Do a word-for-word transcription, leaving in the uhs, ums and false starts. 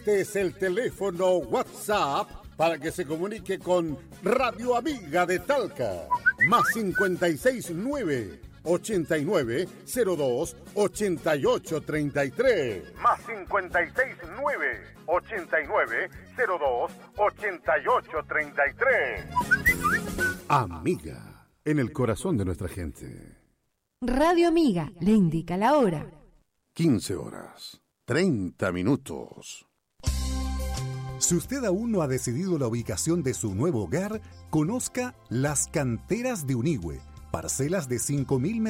Este es el teléfono WhatsApp para que se comunique con Radio Amiga de Talca. Más cincuenta y seis nueve, ochenta y nueve, cero dos, ochenta y ocho treinta y tres. Más cincuenta y seis nueve, ochenta y nueve, cero dos, ochenta y ocho treinta y tres. Amiga, en el corazón de nuestra gente. Radio Amiga le indica la hora. quince horas, treinta minutos. Si usted aún no ha decidido la ubicación de su nuevo hogar, conozca Las Canteras de Unigüe, parcelas de cinco mil